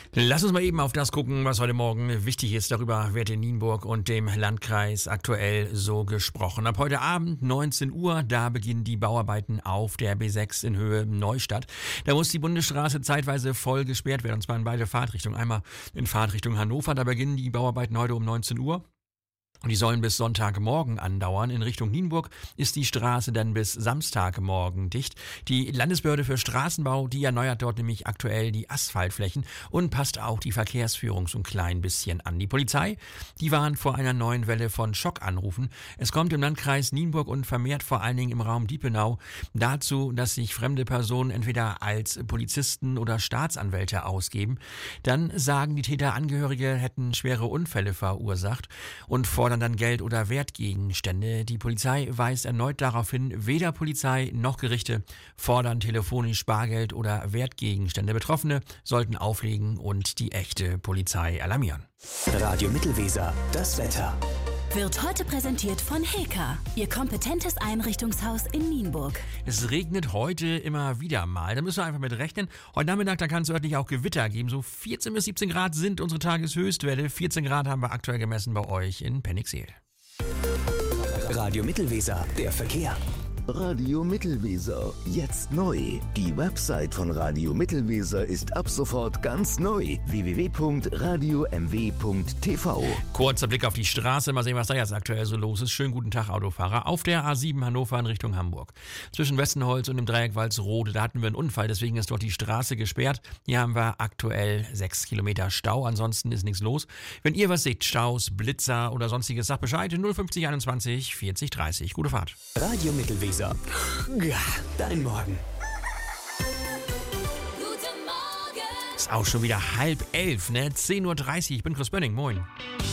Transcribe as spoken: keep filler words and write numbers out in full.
Lass uns mal eben auf das gucken, was heute Morgen wichtig ist. Darüber wird in Nienburg und dem Landkreis aktuell so gesprochen. Ab heute Abend neunzehn Uhr, da beginnen die Bauarbeiten auf der B sechs in Höhe Neustadt. Da muss die Bundesstraße zeitweise voll gesperrt werden, und zwar in beide Fahrtrichtungen. Einmal in Fahrtrichtung Hannover, da beginnen die Bauarbeiten heute um neunzehn Uhr. Und die sollen bis Sonntagmorgen andauern. In Richtung Nienburg ist die Straße dann bis Samstagmorgen dicht. Die Landesbehörde für Straßenbau, die erneuert dort nämlich aktuell die Asphaltflächen und passt auch die Verkehrsführung so ein klein bisschen an. Die Polizei, die warnt vor einer neuen Welle von Schockanrufen. Es kommt im Landkreis Nienburg und vermehrt vor allen Dingen im Raum Diepenau dazu, dass sich fremde Personen entweder als Polizisten oder Staatsanwälte ausgeben. Dann sagen die Täter, Angehörige hätten schwere Unfälle verursacht und fordern dann Geld oder Wertgegenstände. Die Polizei weist erneut darauf hin, weder Polizei noch Gerichte fordern telefonisch Bargeld oder Wertgegenstände. Betroffene sollten auflegen und die echte Polizei alarmieren. Radio Mittelweser, das Wetter. Wird heute präsentiert von Heka, Ihr kompetentes Einrichtungshaus in Nienburg. Es regnet heute immer wieder mal. Da müssen wir einfach mit rechnen. Heute Nachmittag, da kann es örtlich auch Gewitter geben. So vierzehn bis siebzehn Grad sind unsere Tageshöchstwerte. vierzehn Grad haben wir aktuell gemessen bei euch in Penningseel. Radio Mittelweser, der Verkehr. Radio Mittelweser, jetzt neu. Die Website von Radio Mittelweser ist ab sofort ganz neu. w w w punkt radio m w punkt t v. Kurzer Blick auf die Straße, mal sehen, was da jetzt aktuell so los ist. Schönen guten Tag, Autofahrer. Auf der A sieben Hannover in Richtung Hamburg. Zwischen Westenholz und dem Dreieck Walsrode, da hatten wir einen Unfall, deswegen ist dort die Straße gesperrt. Hier haben wir aktuell sechs Kilometer Stau, ansonsten ist nichts los. Wenn ihr was seht, Staus, Blitzer oder sonstiges, sagt Bescheid. null fünfzig einundzwanzig vierzig dreißig. Gute Fahrt. Radio Mittelweser. Ja, dein Morgen. Ist auch schon wieder halb elf, ne? zehn Uhr dreißig. Ich bin Chris Bönning. Moin.